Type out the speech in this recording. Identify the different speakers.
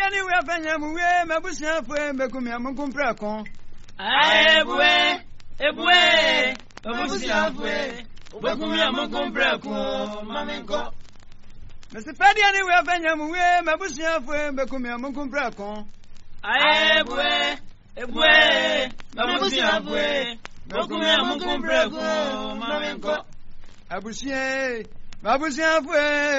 Speaker 1: ni we afanya muwe mabusia fwe mbekumi amukumpra kon.
Speaker 2: Ebwe mabusia fwe mbekumi amukumpra kon mamenko.
Speaker 1: Mr. Paddy ni we afanya muwe mabusia fwe mbekumi amukumpra kon.
Speaker 2: Ebwe mabusia fwe mbekumi amukumpra kon mamenko.
Speaker 1: Abusia fwe